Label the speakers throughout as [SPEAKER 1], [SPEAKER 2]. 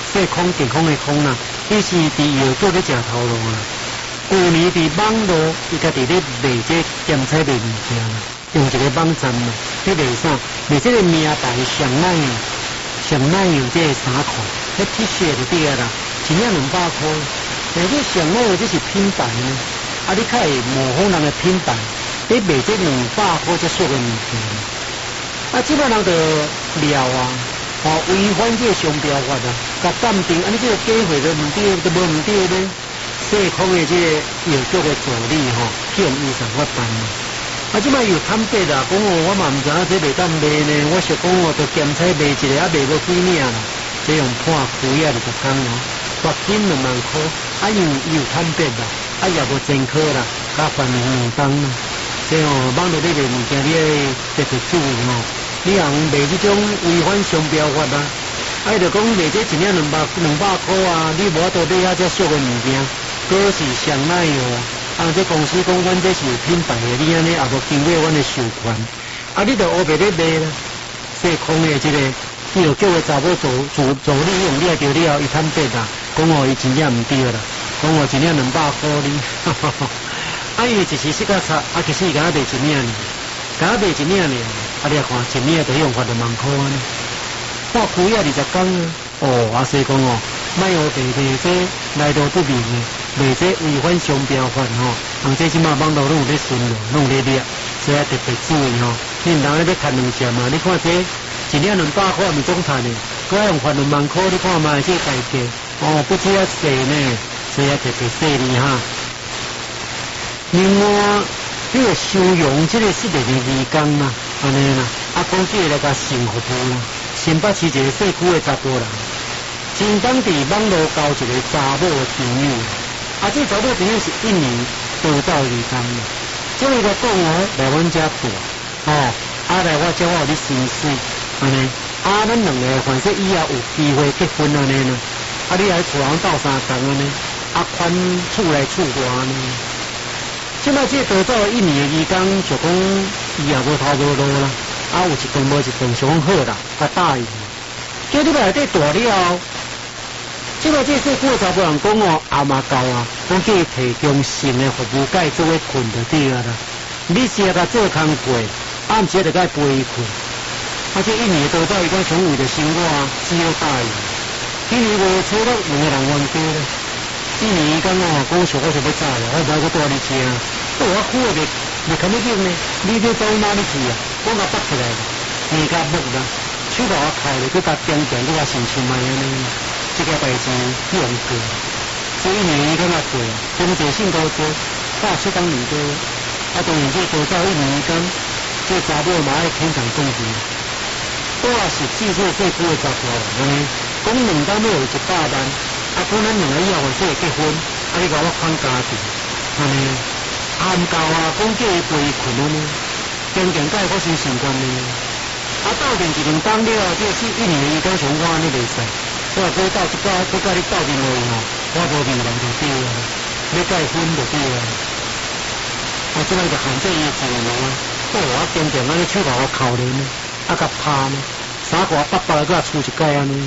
[SPEAKER 1] 这空健康的空啦，伊是伫药局咧食头路啦。旧年伫网络，伊家己咧卖这咸菜卖物件啦，用一个网站啦，咧卖啥？卖这个名牌上奶油这个衫裤，迄 T 恤就对啦，一领200块。但这上奶油这是品牌呢，啊，你较会模仿人的品牌，你卖这200块才俗的物件。啊，即摆人就料啊，违反这个商标法啊，甲暂停，安尼这个机会都唔对，都无唔对咧。细空的这个药局的助理建议上我办啊，即摆又坦白啦，讲我嘛唔知影这袂当卖呢，我是讲就咸菜卖一个，啊卖无几领啦，这样判亏啊20天罚金2万块，啊又坦白啦，啊也无前科啦，加罚2天啦，这样网络咧卖物件，你要特别注意你人卖这种违反商标法啦，啊就讲卖这一领200块啊，你无法度买啊这俗的物件。果是上奶油啊！这公司讲阮这是有品牌的，你安尼也无经过阮的授权，啊，你就黑白咧卖啦。细空的这个药局的查某助理用了着了，伊坦白啦，讲伊真正唔对啦，讲一领200块哩，啊，伊一时说较差，啊，其实伊敢若卖一领呢，敢若卖一领呢，啊，你看一领就用罚2万块呢，我亏啊20天啊，啊，所以讲卖黑白卖这来路不明的。卖这违反商标法这即马网络拢有咧巡逻，拢有咧抓，所以特别注意你人咧要赚2钱嘛？你看这一领200块咪总赚的，佮用罚2万块，你看嘛这代价不止啊细呢，所以特别细哩哈。另外，这个收容这个10年的义工嘛，安尼啦，啊，讲这个来甲幸福部啦，新北市一个社区的查甫人，真当伫网络交一个查某的朋友。啊，这查某朋友是1年多走义工的，这个讲来阮遮住，来我遮我有你心水，安尼，啊，咱2个凡说以后有机会结婚安尼呢，啊，你来厝人斗3工安尼，啊，款厝来厝外安尼，即摆这多走1年的义工，就讲伊也无头无路啦，啊，有一顿无一顿，就讲好啦，甲答应，叫你内底大了。即个这社区的查甫人讲阿妈教讲叫伊提供性的服务，甲伊做伙困就对啦。你是甲做工过，暗时就甲伊陪伊困。啊，这1年多走，伊讲想为着生活只好答应。今年月初到2个人冤家咧，1年伊讲讲想我想要走啦，我无要带你去啊。我苦的袂肯定呢，你走哪里去啊？我甲拔起来了，你甲木啦，手把我开了，佮甲点点，佮甲心情安尼。这个代志用过，所以1年伊敢若过，中介性高多，大适当2多，啊，当然这多走1年间，这查某嘛爱天长共地，我也是记住社区的查甫人，讲2天要有100万，啊，讲咱2个以后或者会结婚，啊，你甲我看家庭，安尼，啊，唔够啊，讲叫伊陪伊困安尼，渐渐甲伊发生习惯呢，啊，斗阵1、2天了，这1年伊讲想我安尼袂使。我过到即个，我甲你斗阵落去我无面人就对啊，要结婚就对啊。啊，即摆就限制伊自由啊！我坚定安尼手把我扣咧呢，啊甲拍呢，3个800个出一届安尼。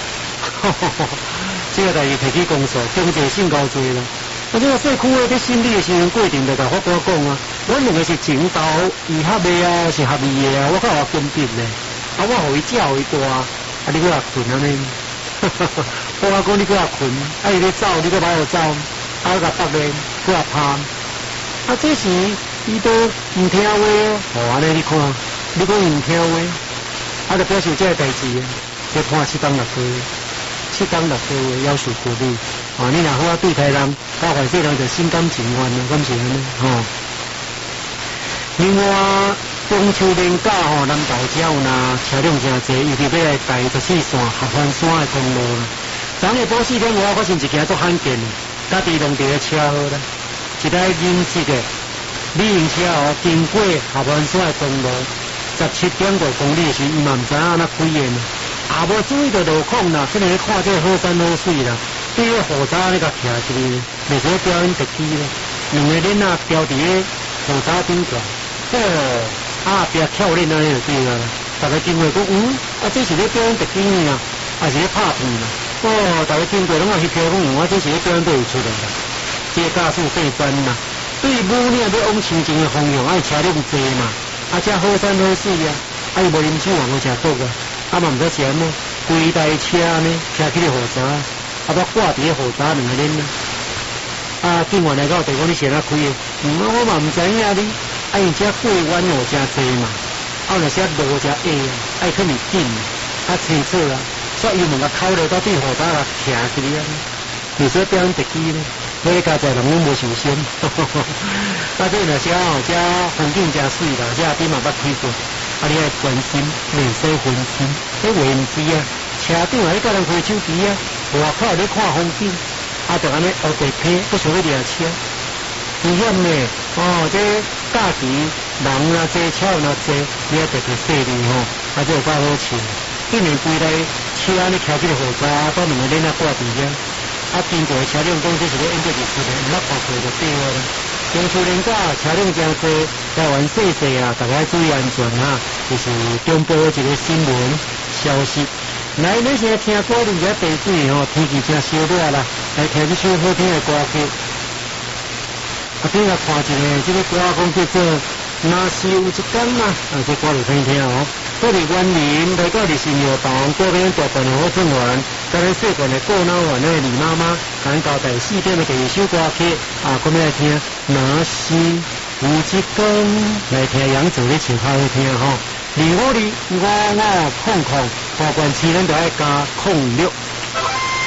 [SPEAKER 1] 这个代志提起公诉，中介性高多啦。啊，这个社区的在审理的时阵规定就甲法官讲阮2个是情投意合的啊，是合意的啊，我较坚定咧。啊，我互伊照伊大，啊，你搁困安尼。我讲你搁困，啊伊咧走，你搁歹互走，啊甲北咧，搁拍，啊这时伊都唔听话安尼你看，你讲伊唔听话，啊就表示这个代志，要判7天6个月，7天6个月要求处理，你若好啊对待人，甲坏事人就心甘情愿啊，敢是安尼另外。中秋连假南投遮有车辆真济，尤其要来台14线合欢山的公路啦。昨下晡4点外发生一件足罕见的，甲地动地的车祸啦，一台银色的旅行车经过合欢山的公路，17.5公里的时，伊嘛唔知影安怎开的呢，也无注意到路况啦，可能咧看这好山好水啦，对个火车咧甲徛一个，袂使表演特技咧，2个人吊伫咧火车顶悬，别跳lên那就对了，大家经过讲，这是咧表演特技啊，还是咧拍片啊？ 大家经过拢也翕起来讲，我这是咧表演队出来啦，这驾驶备战啦。对母领要往亲情的方向，爱车辆多嘛，这好山好水啊，伊无啉酒也无食毒啊，嘛毋知是安怎，规台车呢骑去咧火车，要挂伫咧火车两个人警员来到地讲你是安怎开的？我嘛毋知影哩，因遮过弯路真多嘛，若是路真矮啊，爱去面紧清楚啊，所以伊问我考虑到对火车骑去哩啊，你说表演特技呢？我咧加在人拢无受伤，这若是遮风景真水啦，这边嘛捌开过，你爱关心，袂使分心，迄话毋是啊，车顶咧甲人挥手机啊，外口咧看风景，就安尼黑白片，不想去掠车，危险呢，这假期人若坐，车若坐，你要特别细腻这有够好笑，竟然规台车咧骑去火车，都两个人挂伫遐。经过的车辆讲这是咧演过日出的，毋捌看过就对了。中秋连假车辆真多，台湾细细大家注意安全就是中部一个新闻消息。来，你现在听歌你在地水天气真烧热啦，来听这首好听的歌曲。今日看一个这个歌讲叫做若是有一天嘛，这歌就听听我伫园林来到日新药房，过边大半的好正员，甲咱细汉的过脑丸的李妈妈，甲咱交代4点的第一首歌曲我们来听若是有一天，来听杨祖的唱好听2525500，花冠市咱就爱加06。